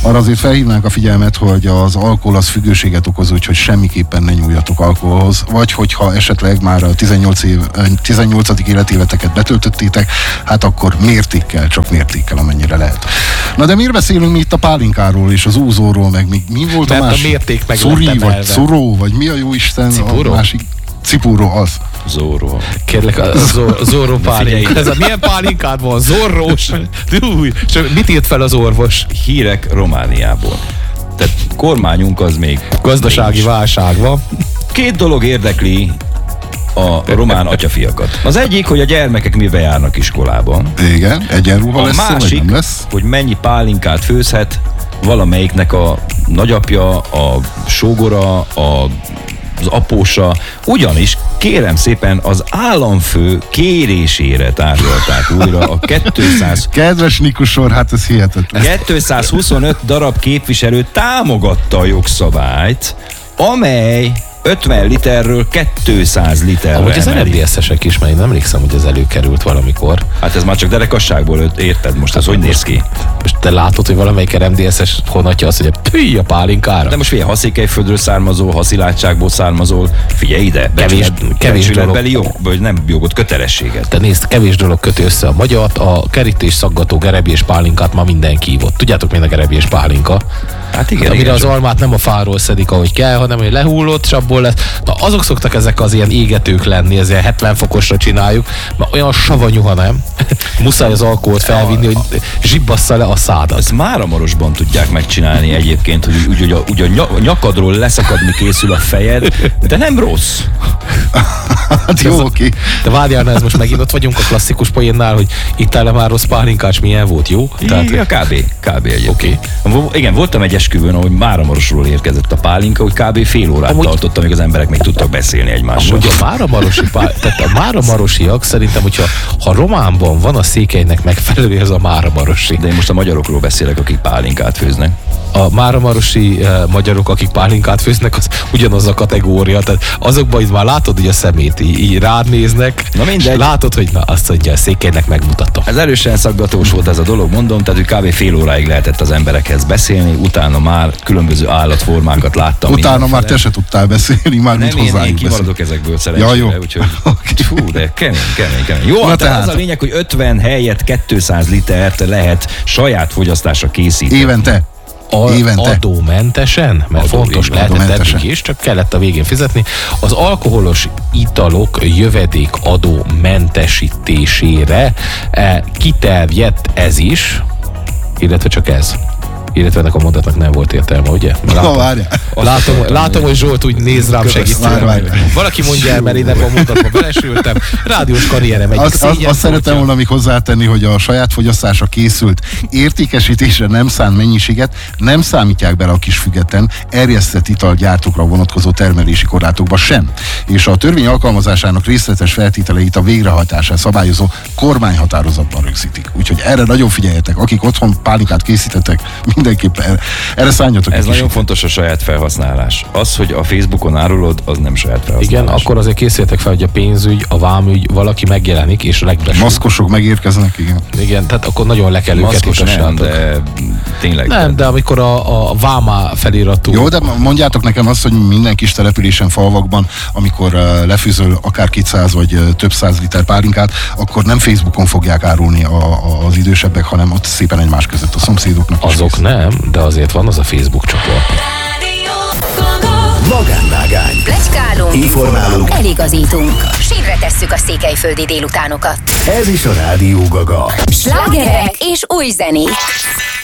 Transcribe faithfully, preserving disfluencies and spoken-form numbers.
Arra azért felhívnánk a figyelmet, hogy az alkohol az függőséget okoz, úgyhogy semmiképpen ne nyúljatok alkoholhoz, vagy hogyha esetleg már a tizennyolc év, tizennyolcadik életéveteket betöltöttétek, hát akkor mértékkel, csak mértékkel, amennyire lehet. Na de miért beszélünk mi itt a pálinkáról és az úzóról, meg mi, mi volt Mert a másik? a mérték meg Szuri, vagy szoró, vagy mi a jó Isten? Cipuró? A másik Cipuró az. Zorro. Kérlek, a Zorro pálinka. Ez a milyen pálinkád van? Zorrós? Új, mit írt fel az orvos? Hírek Romániából. Tehát kormányunk az még... Gazdasági nincs. válság van. Két dolog érdekli a román atyafiakat. Az egyik, hogy a gyermekek mivel járnak iskolában. Igen, egyenruha A lesz, másik, vagy nem lesz? hogy mennyi pálinkát főzhet valamelyiknek a nagyapja, a sógora, a az apósa, ugyanis kérem szépen az államfő kérésére tárgyalták újra a kétszáz... Kedves Nikusor, hát ez hihetetlen. kétszázhuszonöt darab képviselő támogatta a jogszabályt, amely ötven literről kétszáz literre Ahogy az emeli. er em dé es-esek is, mert én emlékszem, hogy ez előkerült valamikor. Hát ez már csak derekasságból érted most, ez hogy néz ki? Most te látod, hogy valamelyik er em dé es-es honatja azt, hogy püj a pálinkára. De most figyelj, ha Székelyföldről származol, ha Szilágyságból származol, figyelj ide, Kevés- kevés becsületbeli jog, vagy nem jogot, kötelességet. Te nézd, kevés dolog köti össze a magyart, a kerítés szaggató gerebjés pálinkát már mindenki ívott. Tudjátok, mi a gerebjés pálinka? Hát igen, Hát, amire igen, az almát nem a fáról szedik, ahogy kell, hanem hogy lehullott, és abból lesz. Na, azok szoktak ezek az ilyen égetők lenni, ezért hetven fokosra csináljuk, mert olyan savanyúha nem. Muszáj az alkoholt felvinni, hogy zsibbassza le a szádat. ezt Máramarosban tudják megcsinálni egyébként, hogy úgy, úgy, a, úgy a nya- nyakadról leszakadni készül a fejed, de nem rossz. Hát jó, oké. De várjál, na, ez most megint ott vagyunk a klasszikus poénnál, hogy itt áll már rossz pálinkás, milyen volt, jó? Tehát, ja, kb. Kb. Egyébként. Okay. Igen, voltam egy esküvőn, ahogy Máramarosról érkezett a pálinka, hogy kb. Fél órát Amúgy- tartott, amíg az emberek még tudtak beszélni egymással. Amúgy a Máramarosi, pál, tehát a Máramarosiak szerintem, hogyha ha Románban van a Székelynek megfelelő, ez a Máramarosi. De én most a magyarokról beszélek, akik pálinkát főznek. A máramarosi uh, magyarok, akik pálinkát főznek, az ugyanaz a kategória. Tehát azokban itt már látod, hogy a szemét így, így rád néznek, Na mindegy. és látod, hogy na azt mondja, a Székelynek megmutatom. Ez erősen szaggatós volt ez a dolog, mondom, tehát hogy kb. Fél óráig lehetett az emberekhez beszélni, utána már különböző állatformákat láttam. Utána már mindenfele. te se tudtál beszélni, már mint Nem, én, én hozzájuk kimaradok beszélni. ezekből szerencsére, Ja, jó. úgyhogy fú, de kemény, kemény, kemény. Jó, Na hát tehát. az a lényeg, hogy ötven helyett kétszáz litert lehet saját fogyasztásra készíteni. Évente. A, Évente. adómentesen, mert Adó, fontos így van, lehetett adómentesen. eddig is, csak kellett a végén fizetni. Az alkoholos italok jövedék adó mentesítésére eh, kiterjedt ez is, illetve csak ez. Illetve ennek a mondatnak nem volt értelme, ugye? Na, várjál. Látom, látom, hogy Zsolt úgy néz rám Várj, segítően. várj. Valaki mondja el, mert én ebben a mondatban belesültem. Rádiós karrierem egyik Azt, azt, azt szeretem szégyenfoltja. volna még hozzátenni, hogy a saját fogyasztásra készült értékesítésre nem szánt mennyiséget nem számítják bele a kis független erjesztett italgyártókra vonatkozó termelési korlátokba sem. És a törvény alkalmazásának részletes feltételeit a végrehajtását szabályozó kormányhatározatban rögzítik. Úgyhogy erre nagyon figyeljetek, akik otthon pálinkát készítettek, mindenképpen erre, erre szálljatok egy Ez kis nagyon fontos a saját felhasználás. Az, hogy a Facebookon árulod, az nem saját felhasználás. Igen, akkor azért készüljetek fel, hogy a pénzügy, a vámügy valaki megjelenik, és legbesül. maszkosok megérkeznek, igen. Igen, tehát akkor nagyon le kell őket Maszkos nem, utassátok. de tényleg. Nem, de amikor a, a vámá feliratú... Jó, de mondjátok nekem azt, hogy minden kis településen, falvakban, amikor uh, lefűzöl akár kétszáz vagy uh, több száz liter pálinkát, akkor nem Facebookon fogják árulni a, a, az idősebbek, hanem ott szépen egymás között a szomszédoknak is. Azok nem, de azért van az a Facebook csoport. Magánvágány. Pletykálunk, Informálunk. eligazítunk, sírre tesszük a székelyföldi délutánokat. Ez is a Rádió Gaga. Slágerek és új zenék.